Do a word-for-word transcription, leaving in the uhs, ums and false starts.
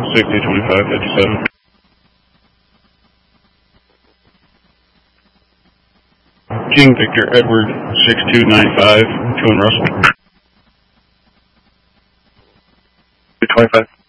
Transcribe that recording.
sixty twenty-five fifty-seven. King Victor Edward six two nine five, two in Russell. two twenty-five.